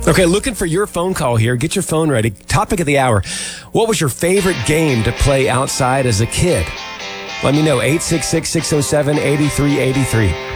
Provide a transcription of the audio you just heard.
Okay, looking for your phone call here. Get your phone ready. Topic of the hour. What was your favorite game to play outside as a kid? Let me know. 866-607-8383.